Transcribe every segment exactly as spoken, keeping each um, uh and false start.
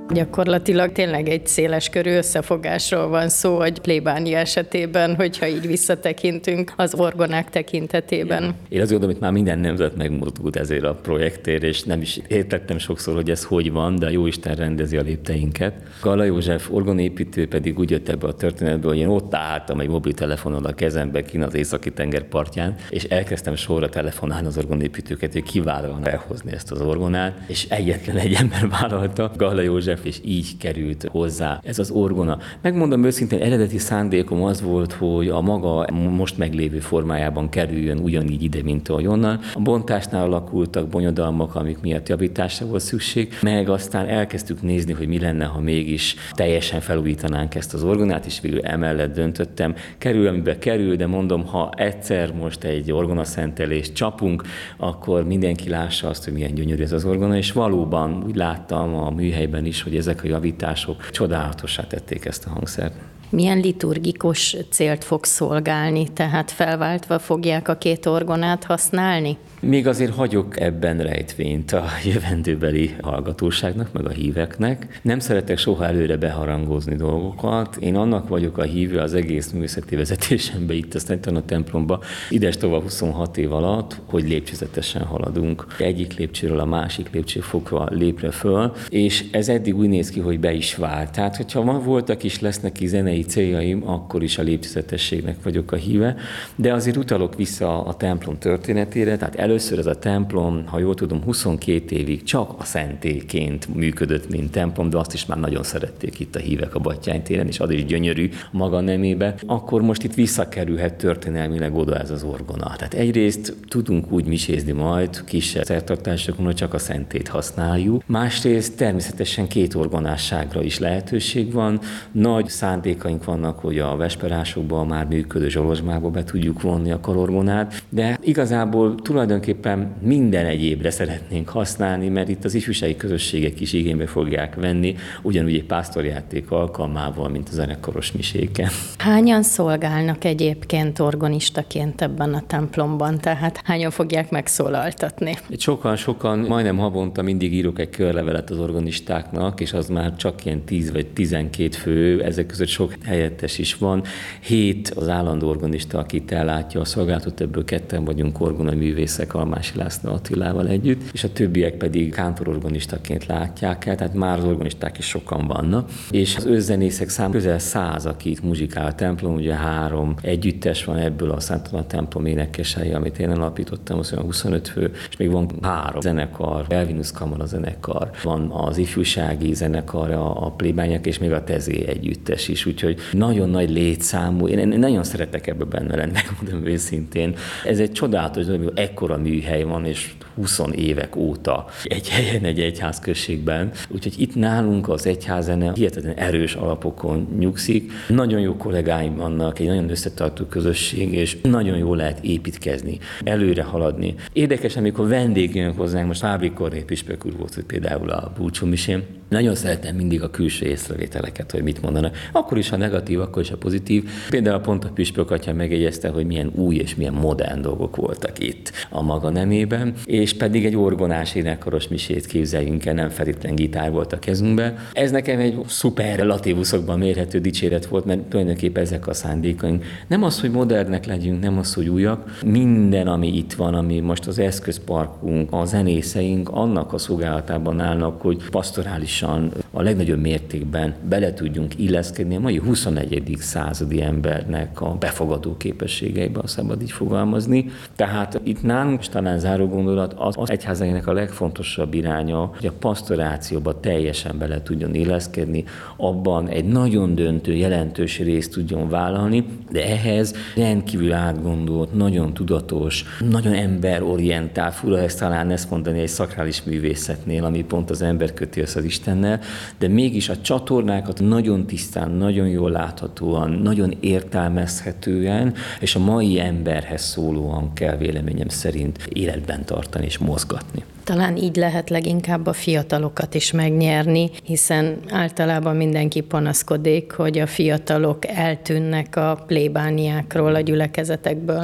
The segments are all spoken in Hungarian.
Gyakorlatilag tényleg egy széleskörű összefogásról van szó, hogy plébánia esetében, hogyha így visszatekintünk az orgonák tekintetében. Ja. Én azt gondolom, hogy már minden nemzet megmozdult ezért a projektért, és nem is értettem sokszor, hogy ez hogy van, de Jóisten rendezi a lépteinket. Galla József orgonépítő pedig úgy jött ebbe a történetbe, hogy én ott álltam egy mobiltelefonon a kezembe kint az északi tenger partján, és elkezdtem sorra telefonálni az orgonépítőket, hogy kiválóan elhozni ezt az orgonát, és egyetlen egy ember vállalta, Galla József, és így került hozzá ez az orgona. Megmondom őszintén, eredeti szándékom az volt, hogy a maga most meglévő formájában kerüljön ugyanígy ide, mint ahogy onnan. A bontásnál alakultak bonyodalmak, amik miatt javításra volt szükség, meg aztán elkezdtük nézni, hogy mi lenne, ha mégis teljesen felújítanánk ezt az orgonát, és végül emellett döntöttem. Kerül, amiben kerül, de mondom, ha egyszer most egy orgonaszentelést csapunk, akkor mindenki lássa azt, hogy milyen gyönyörű ez az orgona, és valóban úgy láttam a műhelyben is, hogy ezek a javítások csodálatossá tették ezt a hangszert. Milyen liturgikus célt fog szolgálni, tehát felváltva fogják a két orgonát használni? Még azért hagyok ebben rejtvényt a jövendőbeli hallgatóságnak, meg a híveknek. Nem szeretek soha előre beharangozni dolgokat. Én annak vagyok a hívő az egész művészeti vezetésemben, itt aztán a templomba, ides tovább huszonhat év alatt, hogy lépcsőzetesen haladunk. Egyik lépcsőről a másik lépcsőfokra lépre föl, és ez eddig úgy néz ki, hogy be is vált. Tehát, hogyha ma voltak is lesznek ki zenei céljaim, akkor is a lépcsőzetességnek vagyok a híve, de azért utalok vissza a templom történetére, tehát először ez a templom, ha jól tudom, huszonkét évig csak a szentélyként működött, mint templom, de azt is már nagyon szerették itt a hívek a Battyány téren, és az is gyönyörű maga nemébe. Akkor most itt visszakerülhet történelmileg oda ez az orgona. Tehát egyrészt tudunk úgy misézni majd kisebb szertartásokon, hogy csak a szentét használjuk. Másrészt természetesen két orgonásságra is lehetőség van. Nagy szándékaink vannak, hogy a vesperásokban már működő zsolozsmába be tudjuk vonni a karorgonát, de igazából tulajdonképpen minden egyébre szeretnénk használni, mert itt az ifjúsági közösségek is igénybe fogják venni, ugyanúgy egy pásztorjáték alkalmával, mint a zenekaros miséken. Hányan szolgálnak egyébként organistaként ebben a templomban, tehát hányan fogják megszólaltatni? Sokan-sokan, majdnem havonta mindig írok egy körlevelet az organistáknak, és az már csak ilyen tíz vagy tizenkét fő, ezek között sok helyettes is van. Hét az állandó organista, akit ellátja a szolgálatot, ebből ketten vagyunk orgonaművészek, Almási László Attilával együtt, és a többiek pedig kántororganistaként látják el, tehát már az organisták is sokan vannak, és az őszenészek szám közel száz, akit muzsikál a templom, ugye három együttes van ebből a Szent Anna templom énekesei, amit én alapítottam, az olyan huszonöt fő, és még van három zenekar, Elvinus Kamara zenekar, van az ifjúsági zenekar, a, a plébányák, és még a Tezé együttes is, úgyhogy nagyon nagy létszámú, én, én nagyon szeretek ebbe benne lenni, megmondom őszintén. Ez egy csodálatos dolog, hogy ekkora műhely van, és húsz évek óta egy helyen, egy egyházközségben. Úgyhogy itt nálunk az egyházzene hihetetlen erős alapokon nyugszik. Nagyon jó kollégáim vannak, egy nagyon összetartó közösség, és nagyon jól lehet építkezni, előre haladni. Érdekes, amikor vendég jön hozzánk, most Fábri Korné püspök úr volt, hogy például a búcsúmisén, nagyon szeretem mindig a külső észrevételeket, hogy mit mondanak. Akkor is a negatív, akkor is a pozitív. Például pont a püspök atya megjegyezte, hogy milyen új és milyen modern dolgok voltak itt a maga nemében, és pedig egy orgonás énekkaros misét képzeljünk el, nem feltétlen gitár volt a kezünkben. Ez nekem egy szuper relatívuszokban mérhető dicséret volt, mert tulajdonképpen ezek a szándékaink. Nem az, hogy modernek legyünk, nem az, hogy újak. Minden, ami itt van, ami most az eszközparkunk, a zenészeink, annak a szolgálatában állnak, hogy pastorális a legnagyobb mértékben bele tudjunk illeszkedni a mai huszonegyedik századi embernek a befogadó képességeibe, ha szabad így fogalmazni. Tehát itt nálunk talán záró gondolat az, az egyházainak a legfontosabb iránya, hogy a pastorációba teljesen bele tudjon illeszkedni, abban egy nagyon döntő, jelentős részt tudjon vállalni, de ehhez rendkívül átgondolt, nagyon tudatos, nagyon emberorientált, fura ezt talán ezt mondani egy szakrális művészetnél, ami pont az ember köti össze az Istennel, de mégis a csatornákat nagyon tisztán, nagyon jól láthatóan, nagyon értelmezhetően, és a mai emberhez szólóan kell véleményem szerint életben tartani és mozgatni. Talán így lehet leginkább a fiatalokat is megnyerni, hiszen általában mindenki panaszkodik, hogy a fiatalok eltűnnek a plébániákról, a gyülekezetekből.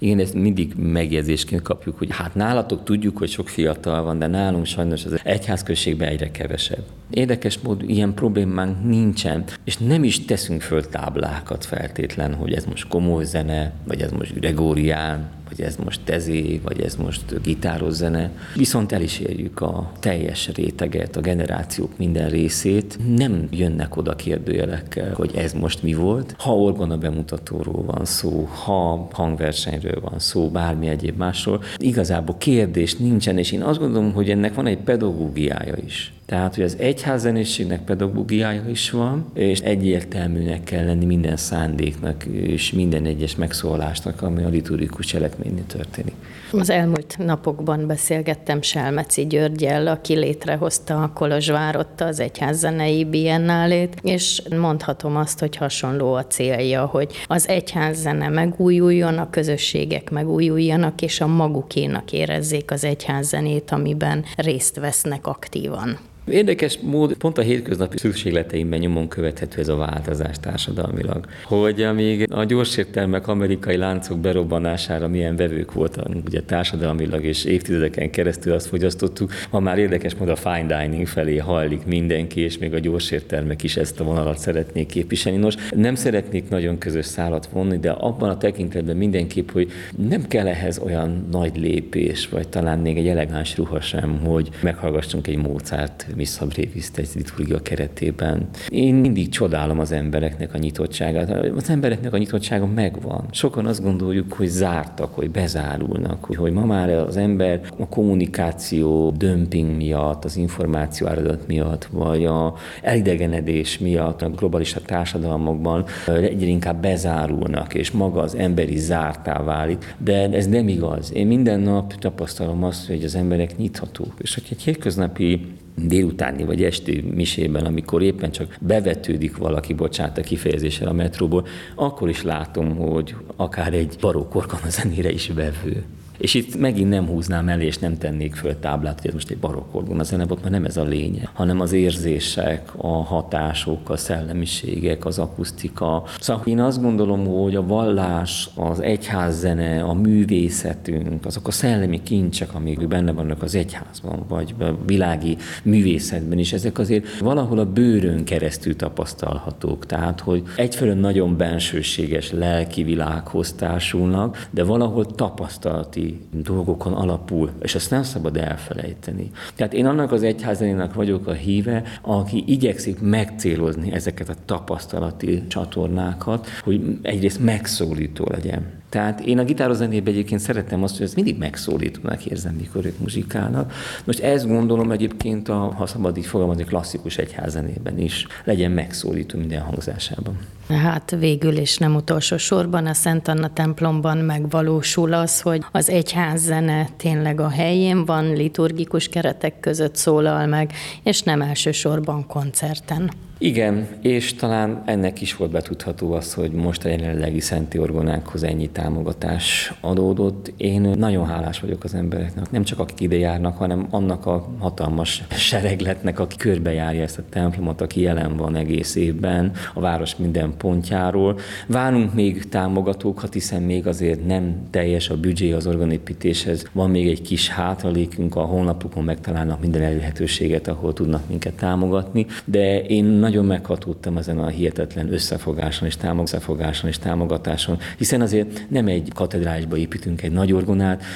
Igen, ezt mindig megjegyzésként kapjuk, hogy hát nálatok tudjuk, hogy sok fiatal van, de nálunk sajnos az egyházközségben egyre kevesebb. Érdekes módon ilyen problémánk nincsen, és nem is teszünk föl táblákat feltétlen, hogy ez most komoly zene, vagy ez most gregórián, vagy ez most tezé, vagy ez most gitáros zene. Viszont el is érjük a teljes réteget, a generációk minden részét. Nem jönnek oda kérdőjelekkel, hogy ez most mi volt. Ha orgona bemutatóról van szó, ha hangversenyről van szó, bármi egyéb másról, igazából kérdés nincsen, és én azt gondolom, hogy ennek van egy pedagógiája is. Tehát, hogy az egyházzenészségnek pedagógiája is van, és egyértelműnek kell lenni minden szándéknak és minden egyes megszólásnak, ami a liturgikus cselekménynél történik. Az elmúlt napokban beszélgettem Selmeci Györggyel, aki létrehozta a Kolozsvárotta az egyházzenei biennálét, és mondhatom azt, hogy hasonló a célja, hogy az egyházzene megújuljon, a közösségek megújuljanak, és a magukénak érezzék az egyházzenét, amiben részt vesznek aktívan. Érdekes mód, pont a hétköznapi szükségleteimben nyomon követhető ez a változás társadalmilag. Hogy amíg a gyorsértelmek amerikai láncok berobbanására milyen vevők voltak ugye társadalmilag, és évtizedeken keresztül azt fogyasztottuk, ma már érdekes mód a fine dining felé hajlik mindenki, és még a gyorsértelmek is ezt a vonalat szeretnék képviselni. Nos, nem szeretnék nagyon közös szálat vonni, de abban a tekintetben mindenképp, hogy nem kell ehhez olyan nagy lépés, vagy talán még egy elegáns ruha sem, hogy meghallgassunk egy Mozart Missa Breviszt egy liturgia keretében. Én mindig csodálom az embereknek a nyitottságát. Az embereknek a nyitottsága megvan. Sokan azt gondoljuk, hogy zártak, hogy bezárulnak, hogy ma már az ember a kommunikáció dömping miatt, az információ áradat miatt, vagy a elidegenedés miatt a globalista társadalmakban egyre inkább bezárulnak, és maga az ember is zártá válik. De ez nem igaz. Én minden nap tapasztalom azt, hogy az emberek nyithatók. És hogy egy hétköznapi délutáni vagy esti misében, amikor éppen csak bevetődik valaki, bocsánat a kifejezéssel a metróból, akkor is látom, hogy akár egy barokk orgona zenére is vevő. És itt megint nem húznám el, és nem tennék föl táblát, hogy ez most egy barokk orgona zene volt, mert nem ez a lényeg, hanem az érzések, a hatások, a szellemiségek, az akusztika. Szóval én azt gondolom, hogy a vallás, az egyházzene, a művészetünk, azok a szellemi kincsek, amik benne vannak az egyházban, vagy a világi művészetben is, ezek azért valahol a bőrön keresztül tapasztalhatók. Tehát, hogy egyfelől nagyon bensőséges lelki világhoz társulnak, de valahol tapasztalati dolgokon alapul, és ezt nem szabad elfelejteni. Tehát én annak az egyházzenének vagyok a híve, aki igyekszik megcélozni ezeket a tapasztalati csatornákat, hogy egyrészt megszólító legyen. Tehát én a gitáros zenében egyébként szeretem azt, hogy ezt mindig megszólítónak érzem, mikor ők muzsikálnak. Most ezt gondolom egyébként, a, ha szabad így fogalmazni, klasszikus egyházzenében is legyen megszólító minden hangzásában. Hát végül is nem utolsó sorban a Szent Anna templomban megvalósul az, hogy az egyházzene tényleg a helyén van, liturgikus keretek között szólal meg, és nem elsősorban koncerten. Igen, és talán ennek is volt betudható az, hogy most a jelenlegi szenti orgonákhoz ennyi támogatás adódott. Én nagyon hálás vagyok az embereknek, nem csak akik ide járnak, hanem annak a hatalmas seregletnek, aki körbejárja ezt a templomot, aki jelen van egész évben a város minden pontjáról. Várunk még támogatókat, hiszen még azért nem teljes a büdzsé az orgonépítéshez. Van még egy kis hátralékünk, a honlapukon megtalálnak minden elérhetőséget, ahol tudnak minket támogatni, de én nagyon meghatódtam ezen a hihetetlen összefogáson és támogatáson és támogatáson, hiszen azért nem egy katedrálisba építünk egy nagy orgonát,